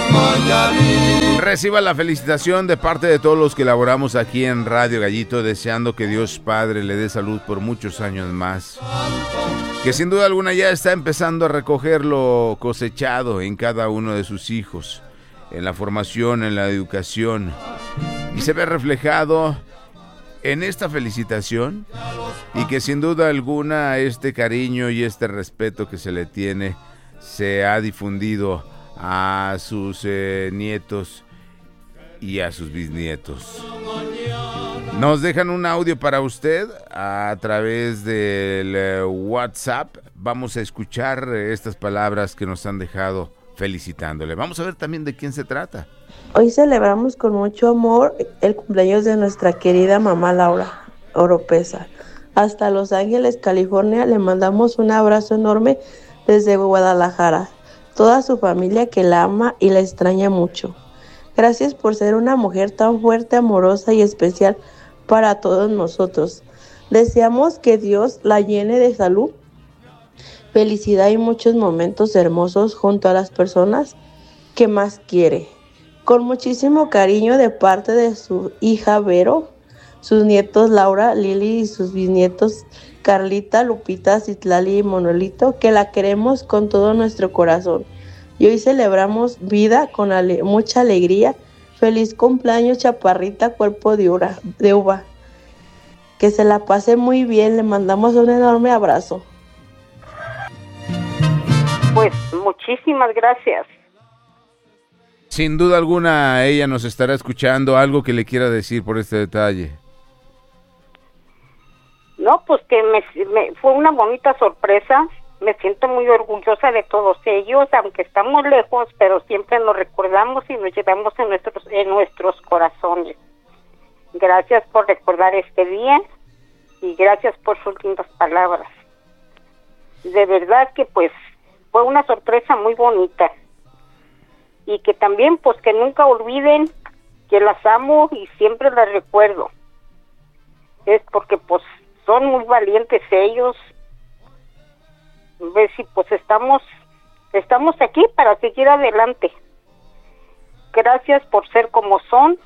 Reciba la felicitación de parte de todos los que laboramos aquí en Radio Gallito, deseando que Dios Padre le dé salud por muchos años más. Que sin duda alguna ya está empezando a recoger lo cosechado en cada uno de sus hijos, en la formación, en la educación, y se ve reflejado en esta felicitación, y que sin duda alguna este cariño y este respeto que se le tiene se ha difundido a sus nietos y a sus bisnietos. Nos dejan un audio para usted a través del WhatsApp. Vamos a escuchar estas palabras que nos han dejado felicitándole. Vamos a ver también de quién se trata. Hoy celebramos con mucho amor el cumpleaños de nuestra querida mamá Laura Oropesa. Hasta Los Ángeles, California, le mandamos un abrazo enorme desde Guadalajara. Toda su familia que la ama y la extraña mucho. Gracias por ser una mujer tan fuerte, amorosa y especial para todos nosotros. Deseamos que Dios la llene de salud, felicidad y muchos momentos hermosos junto a las personas que más quiere. Con muchísimo cariño de parte de su hija Vero, sus nietos Laura, Lili y sus bisnietos Carlita, Lupita, Citlali y Monolito, que la queremos con todo nuestro corazón. Y hoy celebramos vida con mucha alegría. Feliz cumpleaños, chaparrita, cuerpo de uva. Que se la pase muy bien, le mandamos un enorme abrazo. Pues muchísimas gracias. Sin duda alguna ella nos estará escuchando. Algo que le quiera decir por este detalle. No, pues que me fue una bonita sorpresa. Me siento muy orgullosa de todos ellos, aunque estamos lejos, pero siempre nos recordamos y nos llevamos en nuestros corazones. Gracias por recordar este día y gracias por sus lindas palabras. De verdad que pues fue una sorpresa muy bonita. Y que también pues que nunca olviden que las amo y siempre las recuerdo. Es porque pues son muy valientes ellos. Ver si pues estamos aquí para seguir adelante. Gracias por ser como son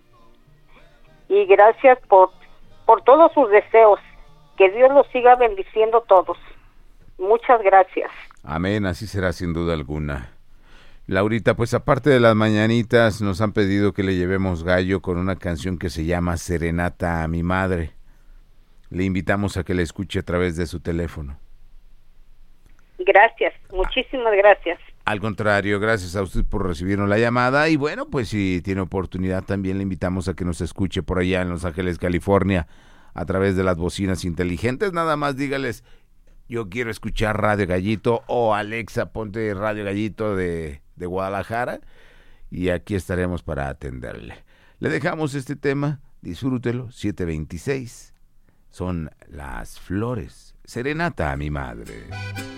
y gracias por todos sus deseos. Que Dios los siga bendiciendo todos. Muchas gracias. Amén, así será sin duda alguna. Laurita, pues aparte de las mañanitas, nos han pedido que le llevemos gallo con una canción que se llama Serenata a mi madre. Le invitamos a que la escuche a través de su teléfono. Gracias, muchísimas gracias. Al contrario, gracias a usted por recibirnos la llamada y bueno, pues si tiene oportunidad también le invitamos a que nos escuche por allá en Los Ángeles, California, a través de las bocinas inteligentes. Nada más dígales, yo quiero escuchar Radio Gallito o Alexa, ponte Radio Gallito de Guadalajara y aquí estaremos para atenderle. Le dejamos este tema, disfrútelo, 7:26, son Las Flores, Serenata a mi madre.